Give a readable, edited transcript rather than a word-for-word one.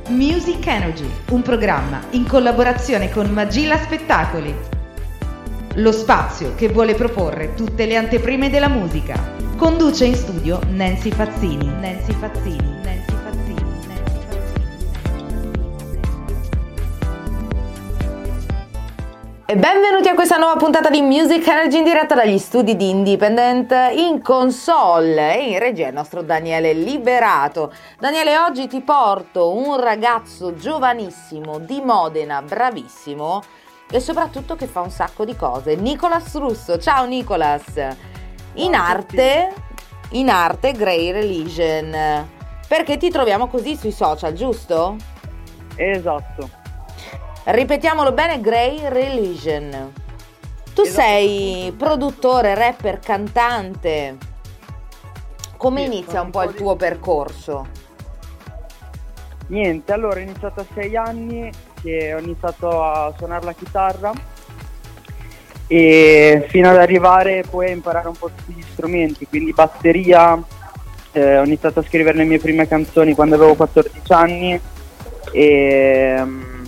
Music Energy, un programma in collaborazione con Magilla Spettacoli. Lo spazio che vuole proporre tutte le anteprime della musica. Conduce in studio Nancy Fazzini. E benvenuti a questa nuova puntata di Music Energy in diretta dagli studi di Independent. In console e in regia il nostro Daniele Liberato. Daniele, oggi ti porto un ragazzo giovanissimo di Modena, bravissimo e soprattutto che fa un sacco di cose. Nicolas Russo. Ciao Nicolas. In arte Grey Religion. Perché ti troviamo così sui social, giusto? Esatto. Ripetiamolo bene, Grey Religion. Tu sei produttore, rapper, cantante. Come inizia un po' il tuo percorso? Niente, allora ho iniziato a 6 anni che ho iniziato a suonare la chitarra e fino ad arrivare poi a imparare un po' tutti gli strumenti, quindi batteria, ho iniziato a scrivere le mie prime canzoni quando avevo 14 anni e